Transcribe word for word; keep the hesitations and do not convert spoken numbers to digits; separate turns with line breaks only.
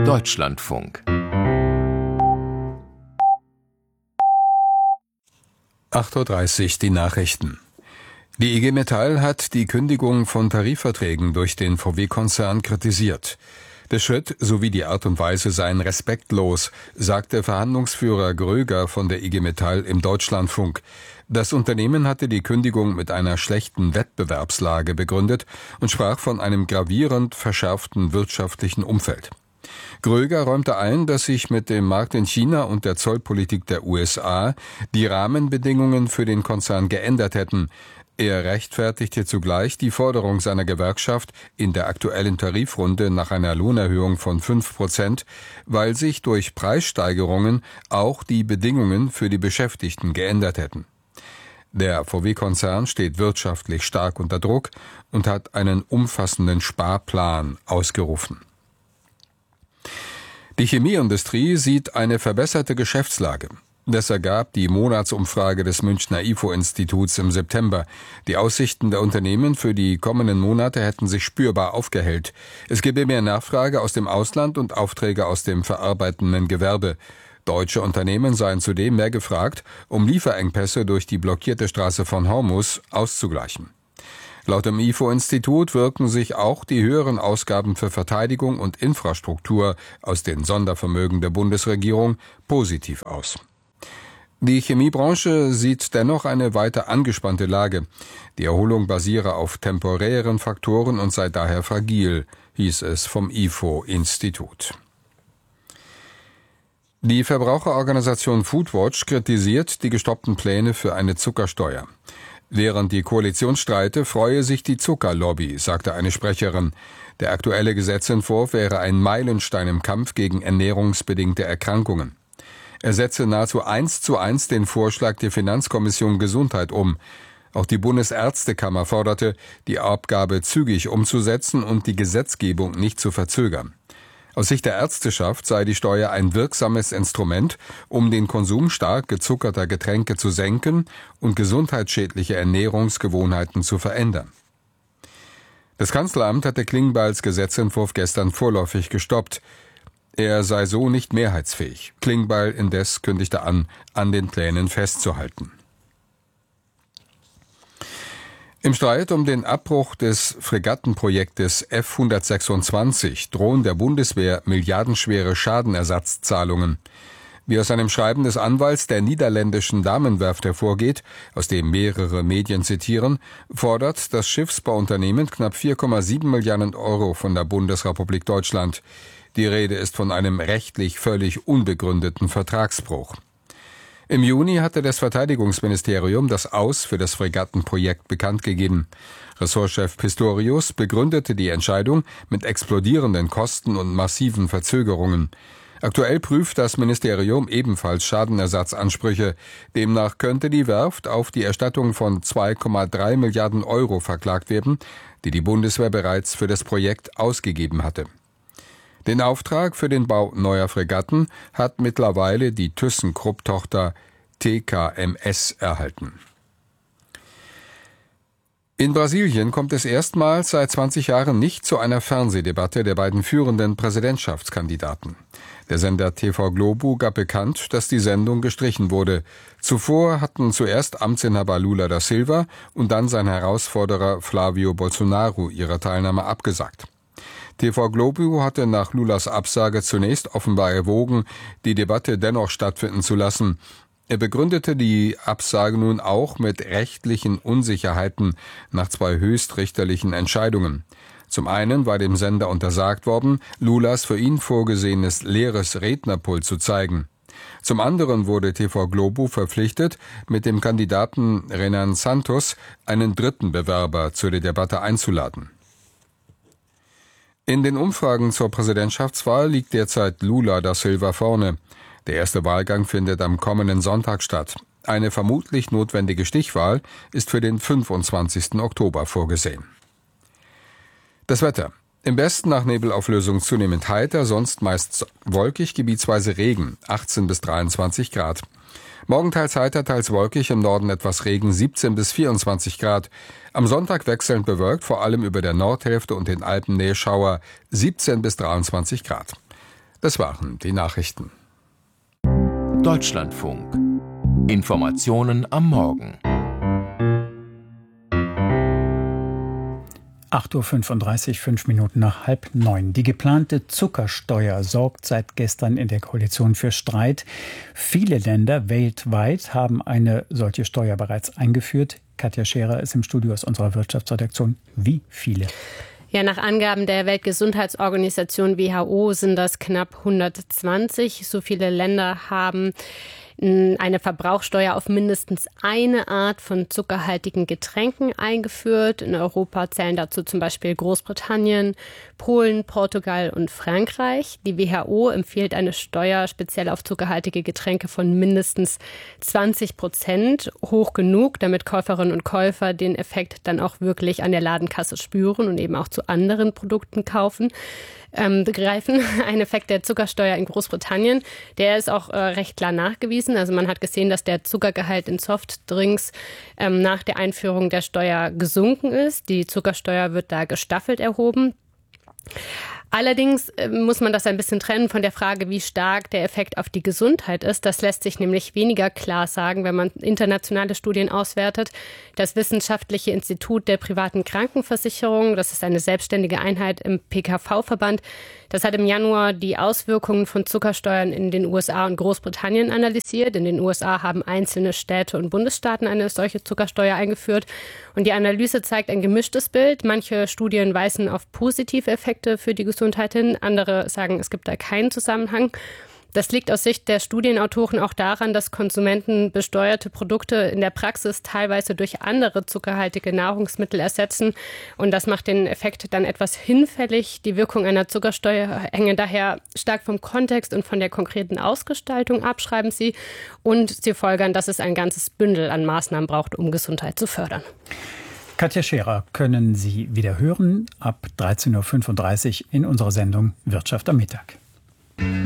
Deutschlandfunk.
acht Uhr dreißig, die Nachrichten. Die I G Metall hat die Kündigung von Tarifverträgen durch den V W-Konzern kritisiert. Der Schritt sowie die Art und Weise seien respektlos, sagte Verhandlungsführer Gröger von der I G Metall im Deutschlandfunk. Das Unternehmen hatte die Kündigung mit einer schlechten Wettbewerbslage begründet und sprach von einem gravierend verschärften wirtschaftlichen Umfeld. Gröger räumte ein, dass sich mit dem Markt in China und der Zollpolitik der U S A die Rahmenbedingungen für den Konzern geändert hätten. Er rechtfertigte zugleich die Forderung seiner Gewerkschaft in der aktuellen Tarifrunde nach einer Lohnerhöhung von fünf Prozent, weil sich durch Preissteigerungen auch die Bedingungen für die Beschäftigten geändert hätten. Der V W-Konzern steht wirtschaftlich stark unter Druck und hat einen umfassenden Sparplan ausgerufen. Die Chemieindustrie sieht eine verbesserte Geschäftslage. Das ergab die Monatsumfrage des Münchner I F O-Instituts im September. Die Aussichten der Unternehmen für die kommenden Monate hätten sich spürbar aufgehellt. Es gebe mehr Nachfrage aus dem Ausland und Aufträge aus dem verarbeitenden Gewerbe. Deutsche Unternehmen seien zudem mehr gefragt, um Lieferengpässe durch die blockierte Straße von Hormuz auszugleichen. Laut dem I F O-Institut wirken sich auch die höheren Ausgaben für Verteidigung und Infrastruktur aus den Sondervermögen der Bundesregierung positiv aus. Die Chemiebranche sieht dennoch eine weiter angespannte Lage. Die Erholung basiere auf temporären Faktoren und sei daher fragil, hieß es vom I F O-Institut. Die Verbraucherorganisation Foodwatch kritisiert die gestoppten Pläne für eine Zuckersteuer. Während die Koalition streite, freue sich die Zuckerlobby, sagte eine Sprecherin. Der aktuelle Gesetzentwurf wäre ein Meilenstein im Kampf gegen ernährungsbedingte Erkrankungen. Er setze nahezu eins zu eins den Vorschlag der Finanzkommission Gesundheit um. Auch die Bundesärztekammer forderte, die Abgabe zügig umzusetzen und die Gesetzgebung nicht zu verzögern. Aus Sicht der Ärzteschaft sei die Steuer ein wirksames Instrument, um den Konsum stark gezuckerter Getränke zu senken und gesundheitsschädliche Ernährungsgewohnheiten zu verändern. Das Kanzleramt hatte Klingbeils Gesetzentwurf gestern vorläufig gestoppt. Er sei so nicht mehrheitsfähig. Klingbeil indes kündigte an, an den Plänen festzuhalten. Im Streit um den Abbruch des Fregattenprojektes F hundertsechsundzwanzig drohen der Bundeswehr milliardenschwere Schadenersatzzahlungen. Wie aus einem Schreiben des Anwalts der niederländischen Damenwerft hervorgeht, aus dem mehrere Medien zitieren, fordert das Schiffsbauunternehmen knapp vier Komma sieben Milliarden Euro von der Bundesrepublik Deutschland. Die Rede ist von einem rechtlich völlig unbegründeten Vertragsbruch. Im Juni hatte das Verteidigungsministerium das Aus für das Fregattenprojekt bekannt gegeben. Ressortchef Pistorius begründete die Entscheidung mit explodierenden Kosten und massiven Verzögerungen. Aktuell prüft das Ministerium ebenfalls Schadenersatzansprüche. Demnach könnte die Werft auf die Erstattung von zwei Komma drei Milliarden Euro verklagt werden, die die Bundeswehr bereits für das Projekt ausgegeben hatte. Den Auftrag für den Bau neuer Fregatten hat mittlerweile die ThyssenKrupp-Tochter T K M S erhalten. In Brasilien kommt es erstmals seit zwanzig Jahren nicht zu einer Fernsehdebatte der beiden führenden Präsidentschaftskandidaten. Der Sender T V Globo gab bekannt, dass die Sendung gestrichen wurde. Zuvor hatten zuerst Amtsinhaber Lula da Silva und dann sein Herausforderer Flávio Bolsonaro ihre Teilnahme abgesagt. T V Globo hatte nach Lulas Absage zunächst offenbar erwogen, die Debatte dennoch stattfinden zu lassen. Er begründete die Absage nun auch mit rechtlichen Unsicherheiten nach zwei höchstrichterlichen Entscheidungen. Zum einen war dem Sender untersagt worden, Lulas für ihn vorgesehenes leeres Rednerpult zu zeigen. Zum anderen wurde T V Globo verpflichtet, mit dem Kandidaten Renan Santos einen dritten Bewerber zu der Debatte einzuladen. In den Umfragen zur Präsidentschaftswahl liegt derzeit Lula da Silva vorne. Der erste Wahlgang findet am kommenden Sonntag statt. Eine vermutlich notwendige Stichwahl ist für den fünfundzwanzigsten Oktober vorgesehen. Das Wetter. Im Westen nach Nebelauflösung zunehmend heiter, sonst meist wolkig, gebietsweise Regen, achtzehn bis dreiundzwanzig Grad. Morgen teils heiter, teils wolkig, im Norden etwas Regen, siebzehn bis vierundzwanzig Grad. Am Sonntag wechselnd bewölkt, vor allem über der Nordhälfte und den Alpen Schauer, siebzehn bis dreiundzwanzig Grad. Das waren die Nachrichten.
Deutschlandfunk. Informationen am Morgen.
acht Uhr fünfunddreißig, fünf Minuten nach halb neun. Die geplante Zuckersteuer sorgt seit gestern in der Koalition für Streit. Viele Länder weltweit haben eine solche Steuer bereits eingeführt. Katja Scherer ist im Studio aus unserer Wirtschaftsredaktion. Wie viele?
Ja, nach Angaben der Weltgesundheitsorganisation W H O sind das knapp hundertzwanzig. So viele Länder haben eine Verbrauchssteuer auf mindestens eine Art von zuckerhaltigen Getränken eingeführt. In Europa zählen dazu zum Beispiel Großbritannien, Polen, Portugal und Frankreich. Die W H O empfiehlt eine Steuer speziell auf zuckerhaltige Getränke von mindestens zwanzig Prozent, hoch genug, damit Käuferinnen und Käufer den Effekt dann auch wirklich an der Ladenkasse spüren und eben auch zu anderen Produkten kaufen. Ähm, begreifen. Ein Effekt der Zuckersteuer in Großbritannien, der ist auch äh, recht klar nachgewiesen. Also man hat gesehen, dass der Zuckergehalt in Softdrinks ähm, nach der Einführung der Steuer gesunken ist. Die Zuckersteuer wird da gestaffelt erhoben. Allerdings muss man das ein bisschen trennen von der Frage, wie stark der Effekt auf die Gesundheit ist. Das lässt sich nämlich weniger klar sagen, wenn man internationale Studien auswertet. Das Wissenschaftliche Institut der privaten Krankenversicherung, das ist eine selbstständige Einheit im P K V-Verband, das hat im Januar die Auswirkungen von Zuckersteuern in den U S A und Großbritannien analysiert. In den U S A haben einzelne Städte und Bundesstaaten eine solche Zuckersteuer eingeführt. Und die Analyse zeigt ein gemischtes Bild. Manche Studien weisen auf positive Effekte für die Gesundheit hin. Andere sagen, es gibt da keinen Zusammenhang. Das liegt aus Sicht der Studienautoren auch daran, dass Konsumenten besteuerte Produkte in der Praxis teilweise durch andere zuckerhaltige Nahrungsmittel ersetzen. Und das macht den Effekt dann etwas hinfällig. Die Wirkung einer Zuckersteuer hänge daher stark vom Kontext und von der konkreten Ausgestaltung ab, schreiben sie. Und sie folgern, dass es ein ganzes Bündel an Maßnahmen braucht, um Gesundheit zu fördern.
Katja Scherer können Sie wieder hören ab dreizehn Uhr fünfunddreißig in unserer Sendung Wirtschaft am Mittag.